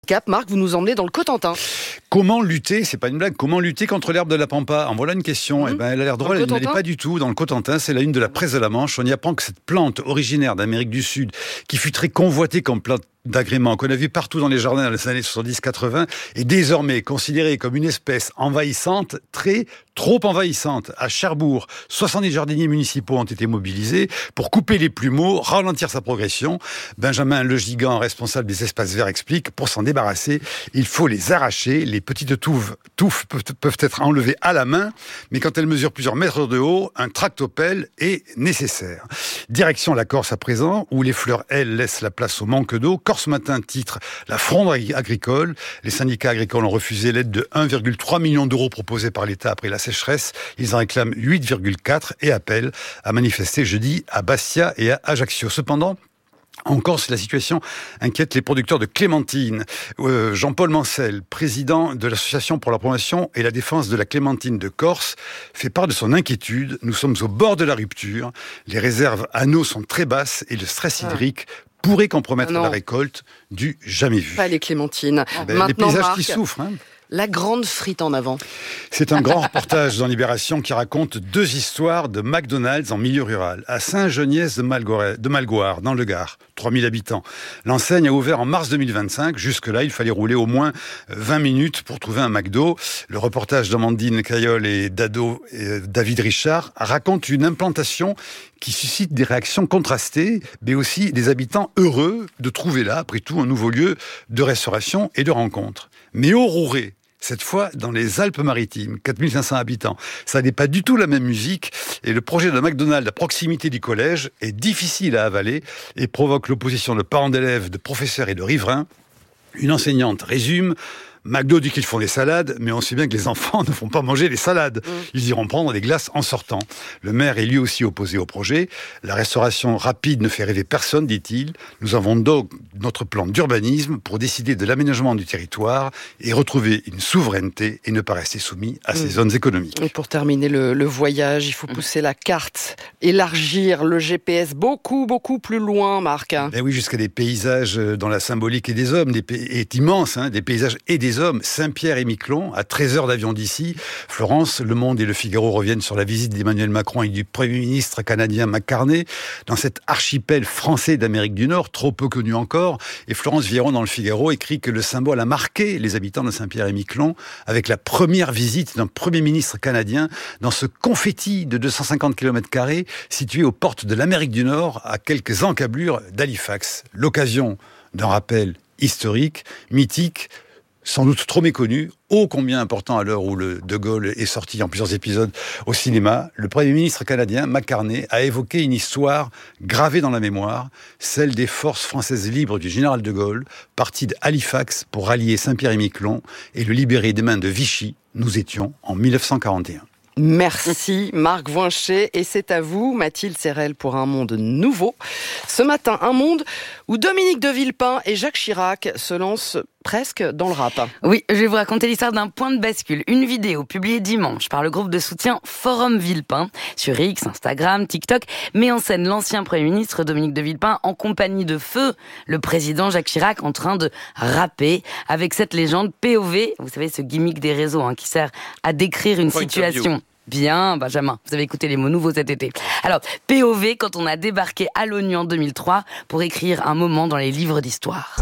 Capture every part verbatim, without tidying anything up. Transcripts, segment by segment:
Cap, Marc, vous nous emmenez dans le Cotentin. Comment lutter, c'est pas une blague, comment lutter contre l'herbe de la pampa? En voilà une question. Mmh. Eh ben, elle a l'air drôle, elle ne l'est pas du tout. Dans le Cotentin, c'est la une de la presse de la Manche. On y apprend que cette plante originaire d'Amérique du Sud, qui fut très convoitée comme plante d'agrément, qu'on a vu partout dans les jardins dans les années soixante-dix quatre-vingt, est désormais considérée comme une espèce envahissante, très, trop envahissante. À Cherbourg, soixante-dix jardiniers municipaux ont été mobilisés pour couper les plumeaux, ralentir sa progression. Benjamin Le Gigant, responsable des espaces verts, explique, pour s'en débarrasser, il faut les arracher. Les petites touffes, touffes peuvent être enlevées à la main, mais quand elles mesurent plusieurs mètres de haut, un tractopelle est nécessaire. Direction la Corse à présent, où les fleurs, elles, laissent la place au manque d'eau. Corse Matin titre la fronde agricole. Les syndicats agricoles ont refusé l'aide de un virgule trois million d'euros proposée par l'État après la sécheresse. Ils en réclament huit virgule quatre et appellent à manifester jeudi à Bastia et à Ajaccio. Cependant, en Corse, la situation inquiète les producteurs de clémentines. Euh, Jean-Paul Mancel, président de l'Association pour la promotion et la défense de la clémentine de Corse, fait part de son inquiétude. Nous sommes au bord de la rupture. Les réserves en eau sont très basses et le stress hydrique pourrait compromettre la récolte du jamais vu. Pas les clémentines. Ben, Maintenant, les paysages Marc, qui souffrent. Hein. La grande frite en avant. C'est un grand reportage dans Libération qui raconte deux histoires de McDonald's en milieu rural. À Saint-Geniès de Malgoire, de Malgoire, dans le Gard, trois mille habitants. L'enseigne a ouvert en mars deux mille vingt-cinq. Jusque-là, il fallait rouler au moins vingt minutes pour trouver un McDo. Le reportage d'Amandine Cayol et d'Ado et David Richard raconte une implantation qui suscite des réactions contrastées, mais aussi des habitants heureux de trouver là, après tout, un nouveau lieu de restauration et de rencontre. Mais au Rouret, cette fois dans les Alpes-Maritimes, quatre mille cinq cents habitants. Ça n'est pas du tout la même musique et le projet de McDonald's à proximité du collège est difficile à avaler et provoque l'opposition de parents d'élèves, de professeurs et de riverains. Une enseignante résume: McDo dit qu'ils font des salades, mais on sait bien que les enfants ne font pas manger les salades. Mmh. Ils iront prendre des glaces en sortant. Le maire est lui aussi opposé au projet. La restauration rapide ne fait rêver personne, dit-il. Nous avons donc notre plan d'urbanisme pour décider de l'aménagement du territoire et retrouver une souveraineté et ne pas rester soumis à mmh. ces zones économiques. Et pour terminer le, le voyage, il faut pousser mmh. la carte, élargir le G P S beaucoup, beaucoup plus loin, Marc. Ben oui, jusqu'à des paysages dans la symbolique et des hommes, des pays, est immense, hein, des paysages et des hommes, Saint-Pierre-et-Miquelon, à treize heures d'avion d'ici. Florence, Le Monde et Le Figaro reviennent sur la visite d'Emmanuel Macron et du Premier ministre canadien McCartney dans cet archipel français d'Amérique du Nord, trop peu connu encore. Et Florence Vieron, dans Le Figaro, écrit que le symbole a marqué les habitants de Saint-Pierre-et-Miquelon avec la première visite d'un Premier ministre canadien dans ce confetti de deux cent cinquante kilomètres carrés situé aux portes de l'Amérique du Nord, à quelques encablures d'Halifax. L'occasion d'un rappel historique, mythique, sans doute trop méconnu, ô combien important à l'heure où le De Gaulle est sorti en plusieurs épisodes au cinéma. Le Premier ministre canadien, McCartney, a évoqué une histoire gravée dans la mémoire, celle des forces françaises libres du général De Gaulle, parti d'Halifax pour rallier Saint-Pierre-et-Miquelon et le libérer des mains de Vichy. Nous étions en mille neuf cent quarante et un. Merci Marc Voinchet, et c'est à vous Mathilde Serrel pour un monde nouveau. Ce matin, un monde où Dominique de Villepin et Jacques Chirac se lancent presque dans le rap. Oui, je vais vous raconter l'histoire d'un point de bascule. Une vidéo publiée dimanche par le groupe de soutien Forum Villepin sur X, Instagram, TikTok met en scène l'ancien Premier ministre Dominique de Villepin en compagnie de feu le président Jacques Chirac en train de rapper avec cette légende P O V, vous savez ce gimmick des réseaux hein, qui sert à décrire une Point situation. Interview. Bien, Benjamin, vous avez écouté les mots nouveaux cet été. Alors, P O V, quand on a débarqué à l'ONU en deux mille trois pour écrire un moment dans les livres d'histoire.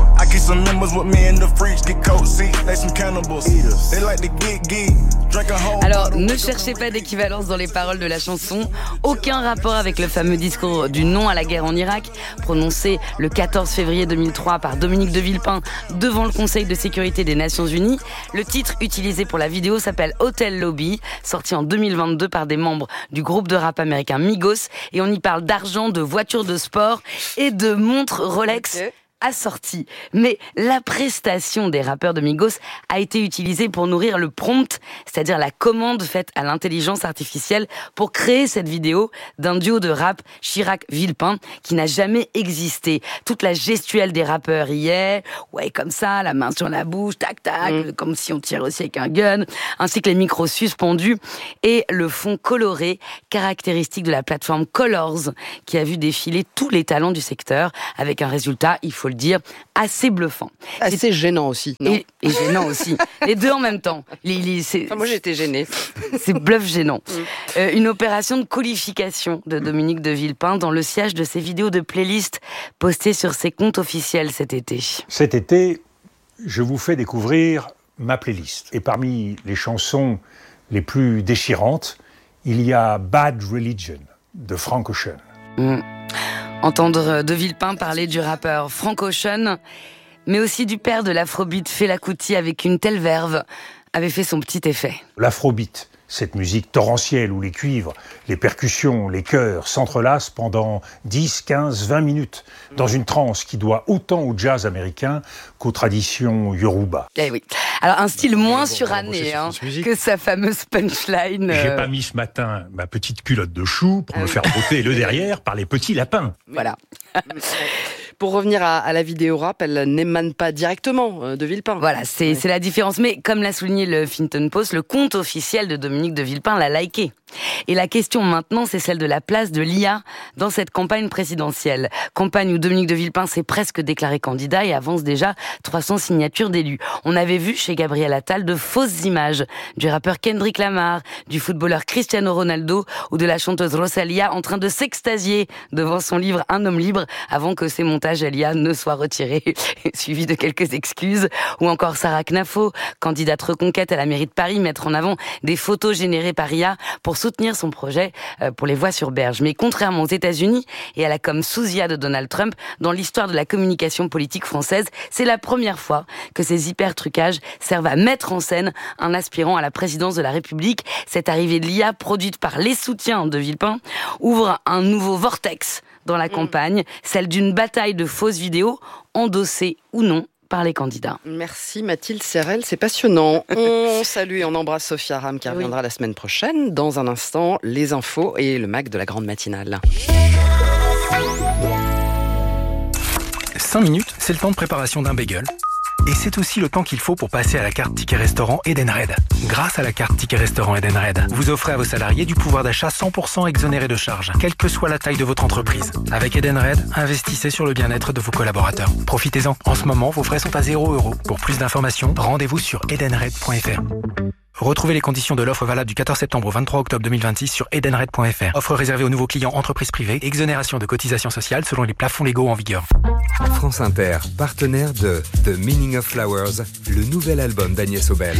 Alors, ne cherchez pas d'équivalence dans les paroles de la chanson. Aucun rapport avec le fameux discours du non à la guerre en Irak, prononcé le quatorze février deux mille trois par Dominique de Villepin devant le Conseil de sécurité des Nations Unies. Le titre utilisé pour la vidéo s'appelle Hotel Lobby, sorti en deux mille vingt-deux par des membres du groupe de rap américain Migos, et on y parle d'argent, de voitures de sport et de montres Rolex. Okay. Assorti. Mais la prestation des rappeurs de Migos a été utilisée pour nourrir le prompt, c'est-à-dire la commande faite à l'intelligence artificielle pour créer cette vidéo d'un duo de rap Chirac-Villepin qui n'a jamais existé. Toute la gestuelle des rappeurs y est, ouais comme ça, la main sur la bouche, tac tac, mmh. comme si on tirait aussi avec un gun, ainsi que les micros suspendus et le fond coloré, caractéristique de la plateforme Colors, qui a vu défiler tous les talents du secteur avec un résultat, il faut faut le dire, assez bluffant. Assez c'est... gênant aussi, non et, et gênant aussi. Les deux en même temps. Les, les, c'est... Enfin, moi, j'étais gênée. C'est bluff gênant. Mm. Euh, une opération de qualification de Dominique de Villepin dans le sillage de ses vidéos de playlist postées sur ses comptes officiels cet été. Cet été, je vous fais découvrir ma playlist. Et parmi les chansons les plus déchirantes, il y a Bad Religion de Frank Ocean. Mmh. Entendre de Villepin parler du rappeur Frank Ocean, mais aussi du père de l'afrobeat Fela Kuti avec une telle verve, avait fait son petit effet. L'afrobeat, cette musique torrentielle où les cuivres, les percussions, les chœurs s'entrelacent pendant dix, quinze, vingt minutes dans une transe qui doit autant au jazz américain qu'aux traditions yoruba. Eh oui. Alors un style moins suranné hein, que sa fameuse punchline. J'ai euh... pas mis ce matin ma petite culotte de chou pour ah me oui. faire botter le derrière par les petits lapins. Voilà. Pour revenir à, à la vidéo rap, elle n'émane pas directement de Villepin. Voilà, c'est, ouais. c'est la différence. Mais comme l'a souligné le Huffington Post, le compte officiel de Dominique de Villepin l'a liké. Et la question maintenant, c'est celle de la place de l'I A dans cette campagne présidentielle. Campagne où Dominique de Villepin s'est presque déclaré candidat et avance déjà trois cents signatures d'élus. On avait vu chez Gabriel Attal de fausses images du rappeur Kendrick Lamar, du footballeur Cristiano Ronaldo ou de la chanteuse Rosalia en train de s'extasier devant son livre Un homme libre avant que ses montages à l'I A ne soient retirés, suivis de quelques excuses. Ou encore Sarah Knafo, candidate reconquête à la mairie de Paris, mettre en avant des photos générées par I A pour soutenir son projet pour les voies sur berge. Mais contrairement aux États-Unis et à la com sosia de Donald Trump, dans l'histoire de la communication politique française, c'est la première fois que ces hyper-trucages servent à mettre en scène un aspirant à la présidence de la République. Cette arrivée de l'I A, produite par les soutiens de Villepin, ouvre un nouveau vortex dans la campagne, celle d'une bataille de fausses vidéos, endossées ou non par les candidats. Merci Mathilde Serrel, c'est passionnant. On salue et on embrasse Sophia Aram qui reviendra oui. la semaine prochaine. Dans un instant, les infos et le Mac de la grande matinale. cinq minutes, c'est le temps de préparation d'un bagel. Et c'est aussi le temps qu'il faut pour passer à la carte Ticket Restaurant Edenred. Grâce à la carte Ticket Restaurant Edenred, vous offrez à vos salariés du pouvoir d'achat cent pour cent exonéré de charges, quelle que soit la taille de votre entreprise. Avec Edenred, investissez sur le bien-être de vos collaborateurs. Profitez-en. En ce moment, vos frais sont à zéro euro. Pour plus d'informations, rendez-vous sur edenred point f r. Retrouvez les conditions de l'offre valable du quatorze septembre au vingt-trois octobre deux mille vingt-six sur edenred point f r. Offre réservée aux nouveaux clients entreprises privées, exonération de cotisations sociales selon les plafonds légaux en vigueur. France Inter, partenaire de The Meaning of Flowers, le nouvel album d'Agnès Obel.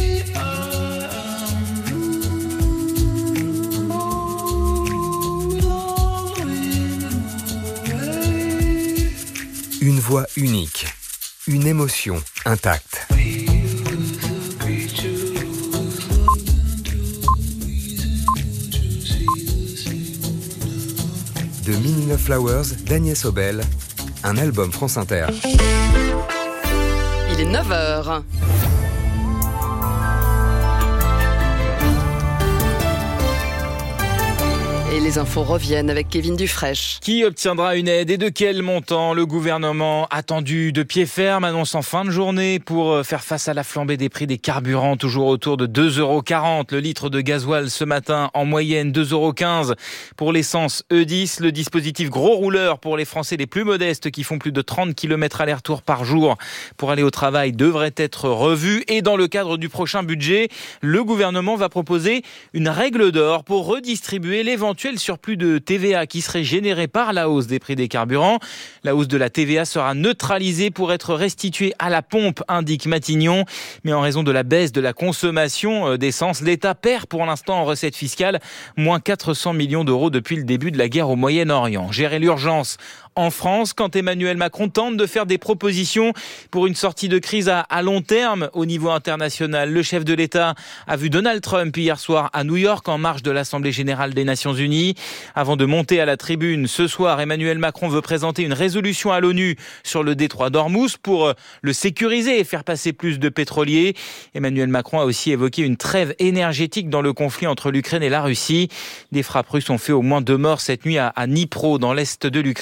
Une voix unique, une émotion intacte. The Meaning of Flowers d'Agnès Obel, un album France Inter. Il est neuf heures. Et les infos reviennent avec Kevin Dufraîche. Qui obtiendra une aide et de quel montant? Le gouvernement, attendu de pied ferme, annonce en fin de journée pour faire face à la flambée des prix des carburants, toujours autour de deux euros quarante. Le litre de gasoil ce matin, en moyenne deux euros quinze. Pour l'essence E dix, le dispositif gros rouleur pour les Français les plus modestes qui font plus de trente kilomètres aller-retour par jour pour aller au travail devrait être revu. Et dans le cadre du prochain budget, le gouvernement va proposer une règle d'or pour redistribuer l'éventuel surplus de T V A qui serait généré par la hausse des prix des carburants. La hausse de la T V A sera neutralisée pour être restituée à la pompe, indique Matignon. Mais en raison de la baisse de la consommation d'essence, l'État perd pour l'instant en recettes fiscales moins quatre cents millions d'euros depuis le début de la guerre au Moyen-Orient. Gérer l'urgence en France, quand Emmanuel Macron tente de faire des propositions pour une sortie de crise à, à long terme au niveau international. Le chef de l'État a vu Donald Trump hier soir à New York en marge de l'Assemblée générale des Nations Unies. Avant de monter à la tribune, ce soir, Emmanuel Macron veut présenter une résolution à l'ONU sur le détroit d'Ormuz pour le sécuriser et faire passer plus de pétroliers. Emmanuel Macron a aussi évoqué une trêve énergétique dans le conflit entre l'Ukraine et la Russie. Des frappes russes ont fait au moins deux morts cette nuit à, à Dnipro, dans l'est de l'Ukraine.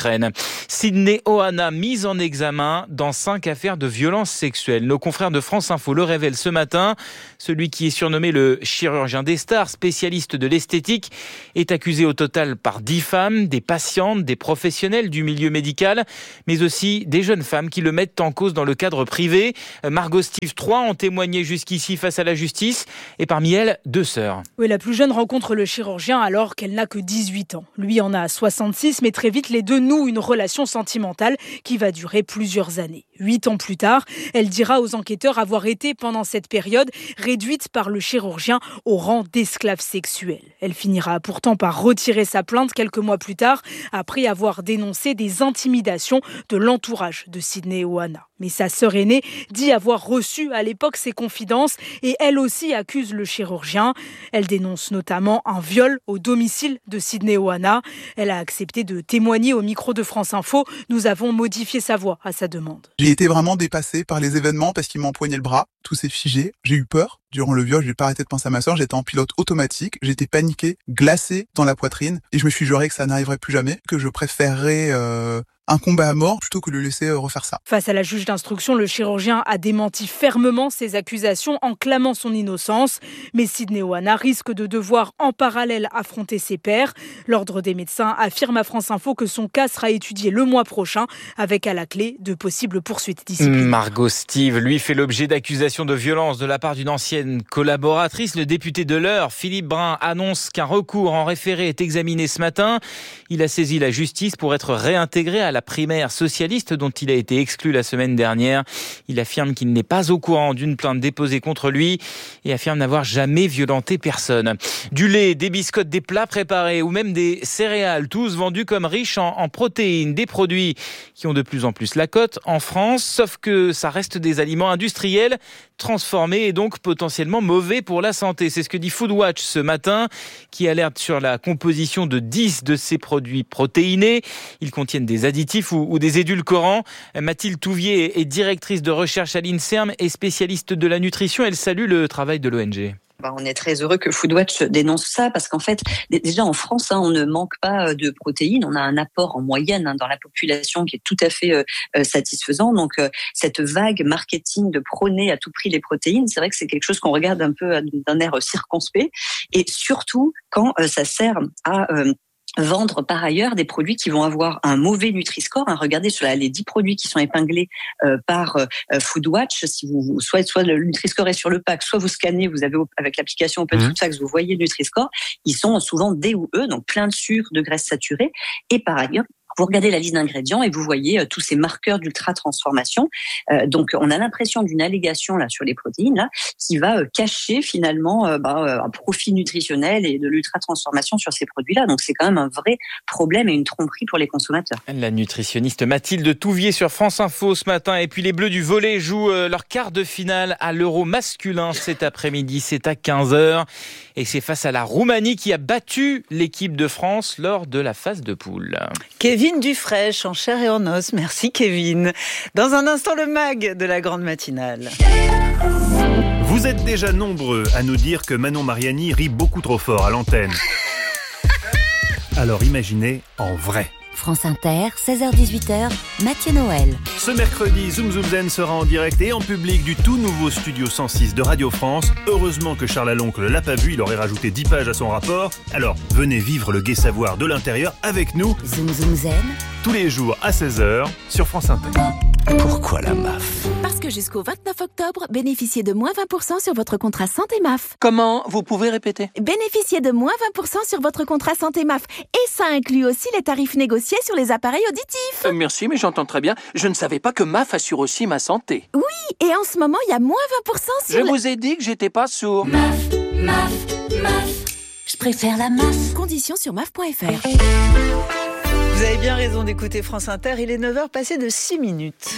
Sydney Ohana mise en examen dans cinq affaires de violences sexuelles. Nos confrères de France Info le révèlent ce matin. Celui qui est surnommé le chirurgien des stars, spécialiste de l'esthétique, est accusé au total par dix femmes, des patientes, des professionnels du milieu médical, mais aussi des jeunes femmes qui le mettent en cause dans le cadre privé. Margot Steve, trois ont témoigné jusqu'ici face à la justice et parmi elles, deux sœurs. Oui, la plus jeune rencontre le chirurgien alors qu'elle n'a que dix-huit ans. Lui en a soixante-six, mais très vite les deux nouent une relation sentimentale qui va durer plusieurs années. Huit ans plus tard, elle dira aux enquêteurs avoir été pendant cette période réduite par le chirurgien au rang d'esclave sexuelle. Elle finira pourtant par retirer sa plainte quelques mois plus tard après avoir dénoncé des intimidations de l'entourage de Sydney Ohana. Mais sa sœur aînée dit avoir reçu à l'époque ses confidences et elle aussi accuse le chirurgien. Elle dénonce notamment un viol au domicile de Sydney Ohana. Elle a accepté de témoigner au micro de France Info. Nous avons modifié sa voix à sa demande. J'ai été vraiment dépassée par les événements parce qu'il m'empoignait le bras. Tout s'est figé. J'ai eu peur. Durant le viol, j'ai pas arrêté de penser à ma sœur. J'étais en pilote automatique. J'étais paniquée, glacée dans la poitrine. Et je me suis juré que ça n'arriverait plus jamais, que je préférerais euh, un combat à mort plutôt que de le laisser euh, refaire ça. Face à la juge d'instruction, le chirurgien a démenti fermement ces accusations en clamant son innocence. Mais Sydney Ohana risque de devoir en parallèle affronter ses pairs. L'Ordre des médecins affirme à France Info que son cas sera étudié le mois prochain avec à la clé de possibles poursuites disciplinaires. Margot Steve, lui, fait l'objet d'accusations de violence de la part d'une ancienne collaboratrice. Le député de l'Eure, Philippe Brun, annonce qu'un recours en référé est examiné ce matin. Il a saisi la justice pour être réintégré à la primaire socialiste dont il a été exclu la semaine dernière. Il affirme qu'il n'est pas au courant d'une plainte déposée contre lui et affirme n'avoir jamais violenté personne. Du lait, des biscottes, des plats préparés ou même des céréales, tous vendus comme riches en, en protéines, des produits qui ont de plus en plus la cote en France, sauf que ça reste des aliments industriels transformés et donc potentiellement mauvais pour la santé. C'est ce que dit Foodwatch ce matin, qui alerte sur la composition de dix de ces produits protéinés. Ils contiennent des additifs ou, ou des édulcorants. Mathilde Touvier est directrice de recherche à l'INSERM et spécialiste de la nutrition. Elle salue le travail de l'O N G. On est très heureux que Foodwatch dénonce ça parce qu'en fait, déjà en France, hein, on ne manque pas de protéines. On a un apport en moyenne hein, dans la population qui est tout à fait euh, satisfaisant. Donc, euh, cette vague marketing de prôner à tout prix les protéines, c'est vrai que c'est quelque chose qu'on regarde un peu d'un air circonspect. Et surtout, quand euh, ça sert à... Euh, vendre par ailleurs des produits qui vont avoir un mauvais Nutri-Score. Hein. Regardez sur la, les dix produits qui sont épinglés euh, par euh, Foodwatch. Si vous soit soit le Nutri-Score est sur le pack, soit vous scannez, vous avez avec l'application OpenFoodFacts, vous voyez le Nutri-Score. Ils sont souvent D ou E, donc plein de sucre, de graisse saturée. Et par ailleurs, vous regardez la liste d'ingrédients et vous voyez euh, tous ces marqueurs d'ultra-transformation. Euh, donc, on a l'impression d'une allégation là sur les protéines là qui va euh, cacher finalement euh, bah, un profit nutritionnel et de l'ultra-transformation sur ces produits-là. Donc, c'est quand même un vrai problème et une tromperie pour les consommateurs. La nutritionniste Mathilde Touvier sur France Info ce matin. Et puis, les Bleus du volley jouent euh, leur quart de finale à l'Euro masculin cet après-midi. C'est à quinze heures. Et c'est face à la Roumanie qui a battu l'équipe de France lors de la phase de poule. Kevin Dufraîche, en chair et en os. Merci Kevin. Dans un instant, le mag de la grande matinale. Vous êtes déjà nombreux à nous dire que Manon Mariani rit beaucoup trop fort à l'antenne. Alors imaginez en vrai. France Inter, seize heures dix-huit heures, Mathieu Noël. Ce mercredi, Zoom Zoom Zen sera en direct et en public du tout nouveau Studio cent six de Radio France. Heureusement que Charles Aloncle ne l'a pas vu, il aurait rajouté dix pages à son rapport. Alors, venez vivre le gai savoir de l'intérieur avec nous. Zoom Zoom Zen. Tous les jours à seize heures sur France Inter. Pourquoi la M A F ? Parce que jusqu'au vingt-neuf octobre, bénéficiez de moins vingt pour cent sur votre contrat santé M A F. Comment ? Vous pouvez répéter ? Bénéficiez de moins vingt pour cent sur votre contrat santé M A F. Et ça inclut aussi les tarifs négociés sur les appareils auditifs. Euh, merci, mais j'entends très bien. Je ne savais pas que M A F assure aussi ma santé. Oui, et en ce moment, il y a moins vingt pour cent sur... Je le... vous ai dit que j'étais pas sourd. M A F, M A F, M A F. Je préfère la M A F. Conditions sur M A F point F R. Vous avez bien raison d'écouter France Inter. Il est neuf heures passées de six minutes.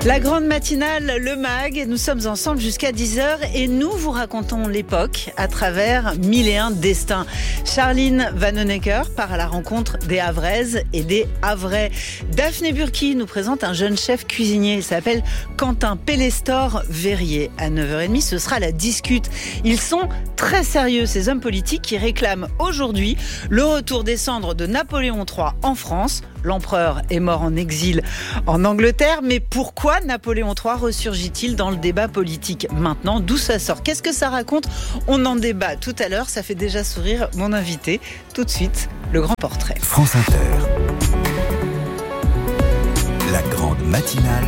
La grande matinale, le mag, nous sommes ensemble jusqu'à dix heures et nous vous racontons l'époque à travers mille et un destins. Charline Vanhoenacker part à la rencontre des Havraises et des Havrais. Daphné Burki nous présente un jeune chef cuisinier, il s'appelle Quentin Pellestor-Verrier. À neuf heures trente, ce sera la discute. Ils sont très sérieux, ces hommes politiques qui réclament aujourd'hui le retour des cendres de Napoléon trois en France. L'empereur est mort en exil en Angleterre, mais pourquoi Napoléon trois ressurgit-il dans le débat politique maintenant? D'où ça sort? Qu'est-ce que ça raconte? On en débat tout à l'heure, ça fait déjà sourire mon invité. Tout de suite, le grand portrait. France Inter. La grande matinale.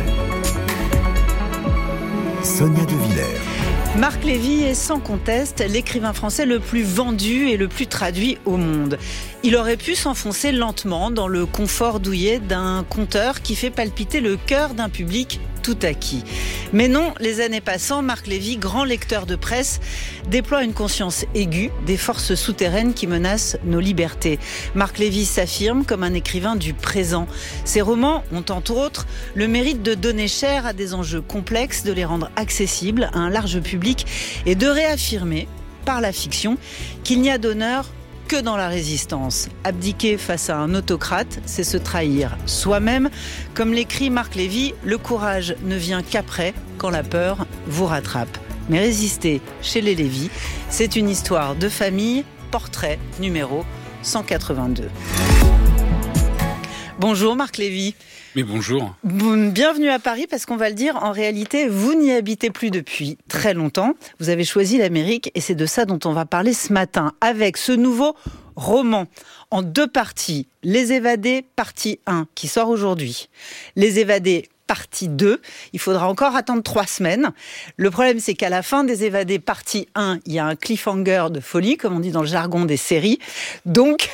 Sonia De Villers. Marc Lévy est sans conteste l'écrivain français le plus vendu et le plus traduit au monde. Il aurait pu s'enfoncer lentement dans le confort douillet d'un conteur qui fait palpiter le cœur d'un public tout acquis. Mais non, les années passant, Marc Lévy, grand lecteur de presse, déploie une conscience aiguë des forces souterraines qui menacent nos libertés. Marc Lévy s'affirme comme un écrivain du présent. Ses romans ont entre autres le mérite de donner chair à des enjeux complexes, de les rendre accessibles à un large public et de réaffirmer, par la fiction, qu'il n'y a d'honneur que dans la résistance. Abdiquer face à un autocrate, c'est se trahir soi-même. Comme l'écrit Marc Lévy, le courage ne vient qu'après, quand la peur vous rattrape. Mais résister chez les Lévy, c'est une histoire de famille, portrait numéro cent quatre-vingt-deux. Bonjour Marc Lévy. Mais bonjour. Bienvenue à Paris parce qu'on va le dire, en réalité, vous n'y habitez plus depuis très longtemps. Vous avez choisi l'Amérique et c'est de ça dont on va parler ce matin avec ce nouveau roman en deux parties. Les Évadés, partie un, qui sort aujourd'hui. Les Évadés, partie deux. Il faudra encore attendre trois semaines. Le problème, c'est qu'à la fin des Évadés, partie un, il y a un cliffhanger de folie, comme on dit dans le jargon des séries. Donc,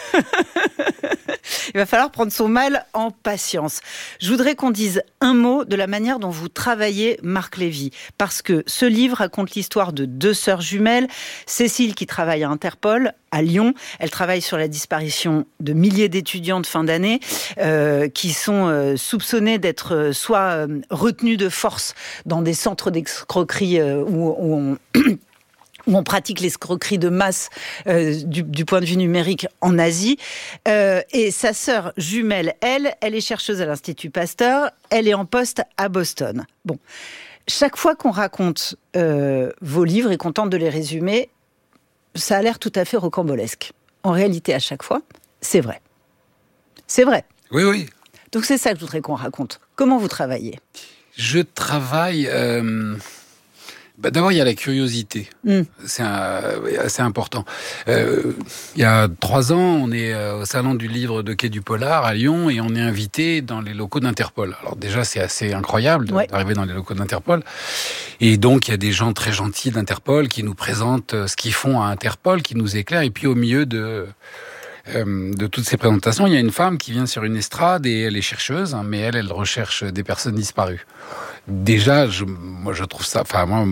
il va falloir prendre son mal en patience. Je voudrais qu'on dise un mot de la manière dont vous travaillez Marc Lévy. Parce que ce livre raconte l'histoire de deux sœurs jumelles. Cécile, qui travaille à Interpol, à Lyon. Elle travaille sur la disparition de milliers d'étudiants de fin d'année euh, qui sont euh, soupçonnés d'être euh, soit euh, retenus de force dans des centres d'escroquerie euh, où, où on... où on pratique l'escroquerie de masse euh, du, du point de vue numérique en Asie. Euh, et sa sœur jumelle, elle, elle est chercheuse à l'Institut Pasteur. Elle est en poste à Boston. Bon, chaque fois qu'on raconte euh, vos livres et qu'on tente de les résumer, ça a l'air tout à fait rocambolesque. En réalité, à chaque fois, c'est vrai. C'est vrai. Oui, oui. Donc c'est ça que je voudrais qu'on raconte. Comment vous travaillez ? Je travaille... Euh... Bah d'abord, il y a la curiosité. Mm. C'est un, assez important. Euh, il y a trois ans, on est au Salon du Livre de Quai du Polar à Lyon et on est invité dans les locaux d'Interpol. Alors déjà, c'est assez incroyable ouais. d'arriver dans les locaux d'Interpol. Et donc, il y a des gens très gentils d'Interpol qui nous présentent ce qu'ils font à Interpol, qui nous éclairent. Et puis, au milieu de... de toutes ces présentations, il y a une femme qui vient sur une estrade et elle est chercheuse, hein, mais elle, elle recherche des personnes disparues. Déjà, je, moi, je trouve ça, enfin, moi,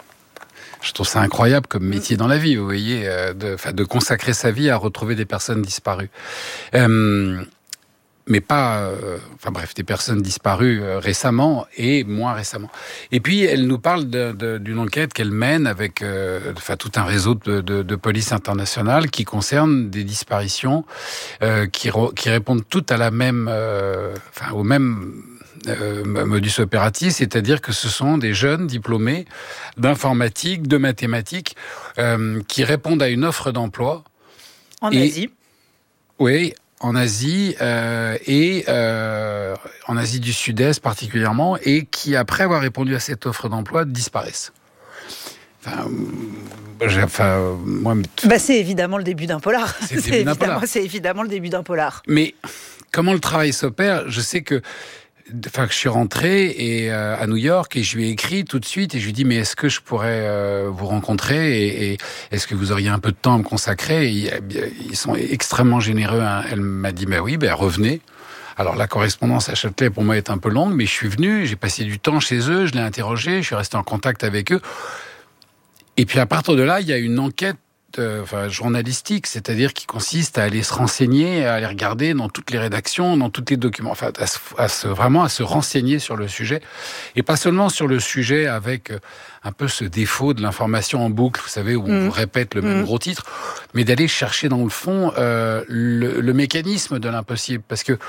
je trouve ça incroyable comme métier dans la vie, vous voyez, euh, de, enfin, de consacrer sa vie à retrouver des personnes disparues. Euh, mais pas, euh, enfin bref, des personnes disparues euh, récemment et moins récemment. Et puis, elle nous parle de, de, d'une enquête qu'elle mène avec euh, enfin, tout un réseau de, de, de police internationale qui concerne des disparitions euh, qui, re, qui répondent toutes à la même, euh, enfin, au même euh, modus operandi, c'est-à-dire que ce sont des jeunes diplômés d'informatique, de mathématiques, euh, qui répondent à une offre d'emploi. En et, Asie. Oui, en Asie euh, et euh, en Asie du Sud-Est particulièrement, et qui, après avoir répondu à cette offre d'emploi, disparaissent. Enfin, j'ai, enfin, moi, bah, c'est évidemment le début d'un polar. C'est, le c'est, début d'un évidemment, polar. c'est évidemment le début d'un polar. Mais comment le travail s'opère ? Je sais que Enfin, je suis rentré et, euh, à New York et je lui ai écrit tout de suite et je lui ai dit mais est-ce que je pourrais euh, vous rencontrer et, et est-ce que vous auriez un peu de temps à me consacrer ? Et, ils sont extrêmement généreux. Hein. Elle m'a dit bah oui, ben revenez. Alors la correspondance à Châtelet pour moi est un peu longue, mais je suis venu, j'ai passé du temps chez eux, je l'ai interrogé, je suis resté en contact avec eux. Et puis à partir de là, il y a une enquête euh, enfin, journalistique, c'est-à-dire qui consiste à aller se renseigner, à aller regarder dans toutes les rédactions, dans tous les documents, enfin, à se, à se, vraiment à se renseigner sur le sujet, et pas seulement sur le sujet avec un peu ce défaut de l'information en boucle, vous savez, où on mmh. vous répète le même mmh. gros titre, mais d'aller chercher dans le fond euh, le, le mécanisme de l'impossible, parce que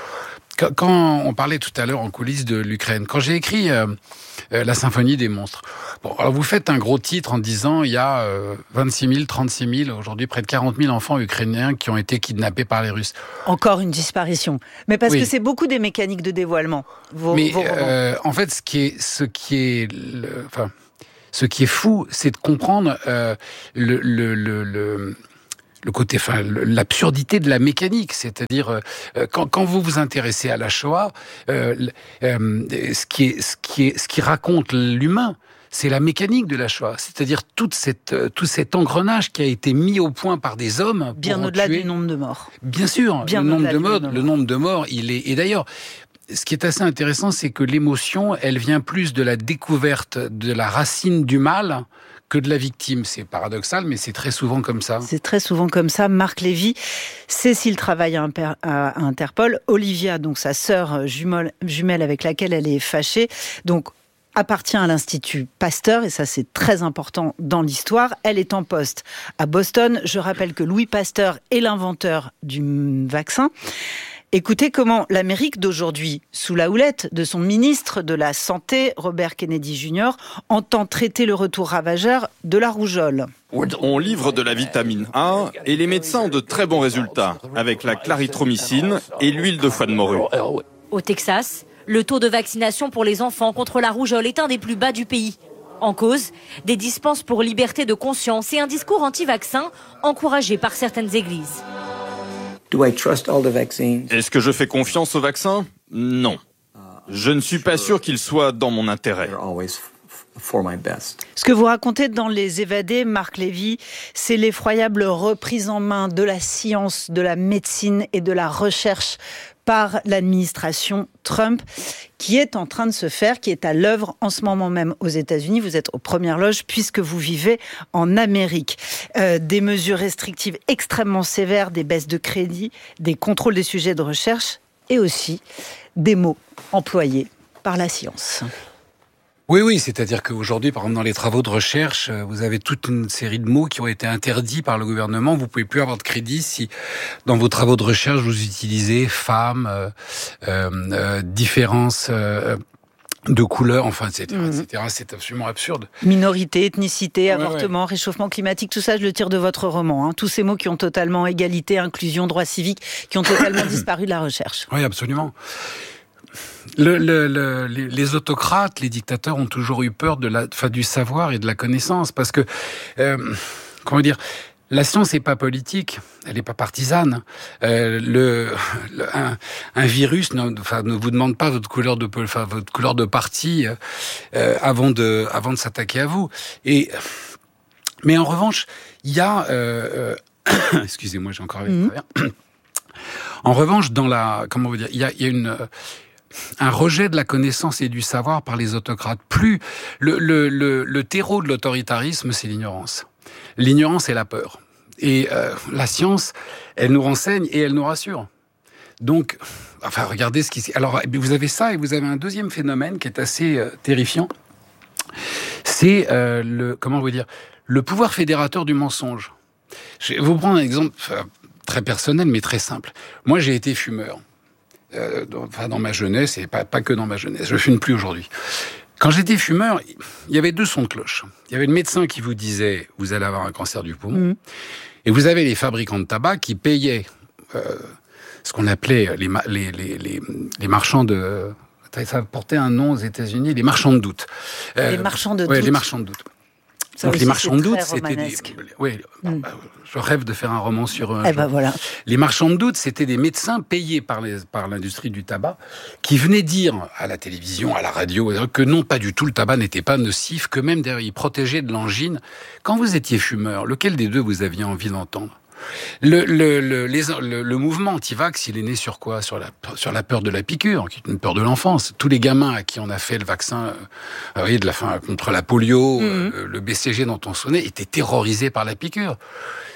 quand on parlait tout à l'heure en coulisses de l'Ukraine, quand j'ai écrit euh, euh, la symphonie des monstres, bon, alors vous faites un gros titre en disant il y a euh, vingt-six mille, trente-six mille, aujourd'hui près de quarante mille enfants ukrainiens qui ont été kidnappés par les Russes. Encore une disparition. Mais parce oui. que c'est beaucoup des mécaniques de dévoilement. Vos, Mais vos euh, en fait, ce qui est, ce qui est, le, enfin, ce qui est fou, c'est de comprendre euh, le, le, le, le le côté, enfin, l'absurdité de la mécanique, c'est-à-dire euh, quand, quand vous vous intéressez à la Shoah, euh, euh, ce qui est, ce qui est, ce qui raconte l'humain, c'est la mécanique de la Shoah, c'est-à-dire toute cette, tout cet engrenage qui a été mis au point par des hommes. Bien au-delà du nombre de morts. Bien sûr, Bien le nombre de morts, le nombre de morts, il est. Et d'ailleurs, ce qui est assez intéressant, c'est que l'émotion, elle vient plus de la découverte de la racine du mal que de la victime. C'est paradoxal, mais c'est très souvent comme ça. C'est très souvent comme ça. Marc Lévy, Cécile travaille à Interpol. Olivia, donc sa sœur jumelle, jumelle avec laquelle elle est fâchée, donc appartient à l'Institut Pasteur, et ça c'est très important dans l'histoire. Elle est en poste à Boston. Je rappelle que Louis Pasteur est l'inventeur du vaccin. Écoutez comment l'Amérique d'aujourd'hui, sous la houlette de son ministre de la Santé, Robert Kennedy junior, entend traiter le retour ravageur de la rougeole. On livre de la vitamine A et les médecins ont de très bons résultats avec la clarithromycine et l'huile de foie de morue. Au Texas, le taux de vaccination pour les enfants contre la rougeole est un des plus bas du pays. En cause, des dispenses pour liberté de conscience et un discours anti-vaccin encouragé par certaines églises. Est-ce que je fais confiance aux vaccins ? Non. Je ne suis pas sûr qu'ils soient dans mon intérêt. Ce que vous racontez dans Les Évadés, Marc Lévy, c'est l'effroyable reprise en main de la science, de la médecine et de la recherche par l'administration Trump, qui est en train de se faire, qui est à l'œuvre en ce moment même aux États-Unis. Vous êtes aux premières loges puisque vous vivez en Amérique. Euh, des mesures restrictives extrêmement sévères, des baisses de crédit, des contrôles des sujets de recherche et aussi des mots employés par la science. Oui, oui, c'est-à-dire qu'aujourd'hui, par exemple, dans les travaux de recherche, vous avez toute une série de mots qui ont été interdits par le gouvernement. Vous pouvez plus avoir de crédit si, dans vos travaux de recherche, vous utilisez femme, euh, euh, différence euh, de couleur, enfin, et cetera, mmh. et cetera. C'est absolument absurde. Minorité, ethnicité, ouais, avortement, ouais. réchauffement climatique, tout ça, je le tire de votre roman. Hein. Tous ces mots qui ont totalement égalité, inclusion, droits civiques, qui ont totalement disparu de la recherche. Oui, absolument. Le, le, le, les autocrates, les dictateurs ont toujours eu peur de la, enfin, du savoir et de la connaissance, parce que, euh, comment dire, la science n'est pas politique, elle n'est pas partisane. Euh, le, le, un, un virus ne, enfin, ne vous demande pas votre couleur de, enfin, votre couleur de parti euh, avant de, avant de s'attaquer à vous. Et, mais en revanche, il y a, euh, euh, excusez-moi, j'ai encore avec mmh. travers. En revanche, dans la, comment vous dire, il y a, il y a une un rejet de la connaissance et du savoir par les autocrates. Plus le, le, le, le terreau de l'autoritarisme, c'est l'ignorance. L'ignorance et la peur. Et euh, la science, elle nous renseigne et elle nous rassure. Donc, enfin, regardez ce qui... Alors, vous avez ça et vous avez un deuxième phénomène qui est assez euh, terrifiant. C'est euh, le... Comment vous dire ? Le pouvoir fédérateur du mensonge. Je vais vous prendre un exemple euh, très personnel, mais très simple. Moi, j'ai été fumeur. Euh, dans, enfin, dans ma jeunesse, et pas, pas que dans ma jeunesse. Je fume plus aujourd'hui. Quand j'étais fumeur, il y avait deux sons de cloche. Il y avait le médecin qui vous disait « vous allez avoir un cancer du poumon mmh. ». Et vous avez les fabricants de tabac qui payaient euh, ce qu'on appelait les, les, les, les, les marchands de... Ça portait un nom aux États-Unis, les marchands de doute. Euh, les marchands de ouais, doute. les marchands de doute. Ça Donc aussi, les marchands de doute, c'était des... Oui, mm. je rêve de faire un roman sur... Un eh ben voilà. Les marchands de doute, c'était des médecins payés par, les, par l'industrie du tabac qui venaient dire à la télévision, à la radio, que non, pas du tout, le tabac n'était pas nocif, que même d'ailleurs, il protégeait de l'angine. Quand vous étiez fumeur, lequel des deux vous aviez envie d'entendre ? Le, le, le, les, le, le mouvement anti-vax, il est né sur quoi ? Sur la, sur la peur de la piqûre, qui est une peur de l'enfance. Tous les gamins à qui on a fait le vaccin, euh, vous voyez, de la fin, contre la polio, mmh. euh, le B C G dont on sonnait, étaient terrorisés par la piqûre.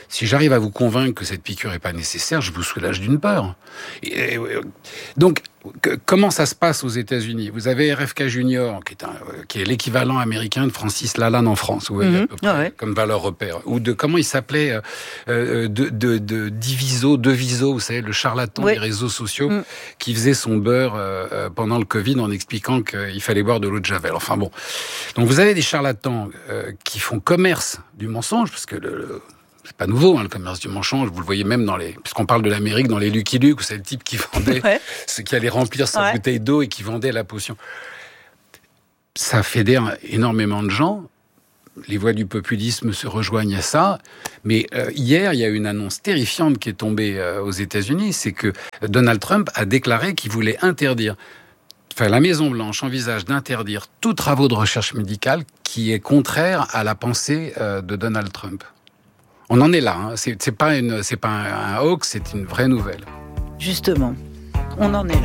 Si j'arrive à vous convaincre que cette piqûre n'est pas nécessaire, je vous soulage d'une peur. Et, et, donc, que, comment ça se passe aux États-Unis? Vous avez R F K Junior, qui est, un, qui est l'équivalent américain de Francis Lalanne en France, vous voyez, mm-hmm. à peu près, ah ouais. comme valeur repère. Ou de, comment il s'appelait, euh, de, de, de Diviso, Deviso, vous savez, le charlatan ouais. des réseaux sociaux, mm. qui faisait son beurre euh, pendant le Covid en expliquant qu'il fallait boire de l'eau de Javel. Enfin bon. Donc vous avez des charlatans euh, qui font commerce du mensonge, parce que le, le c'est pas nouveau, hein, le commerce du mensonge. Vous le voyez même dans les, puisqu'on parle de l'Amérique, dans les Lucky Luke, c'est le type qui vendait, ouais. ce qui allait remplir sa ouais. bouteille d'eau et qui vendait la potion. Ça fédère énormément de gens. Les voix du populisme se rejoignent à ça. Mais euh, hier, il y a une annonce terrifiante qui est tombée euh, aux États-Unis, c'est que Donald Trump a déclaré qu'il voulait interdire. Enfin, la Maison-Blanche envisage d'interdire tous travaux de recherche médicale qui est contraire à la pensée euh, de Donald Trump. On en est là, hein. c'est, c'est pas une, c'est pas un, un hoax, c'est une vraie nouvelle. Justement, on en est là.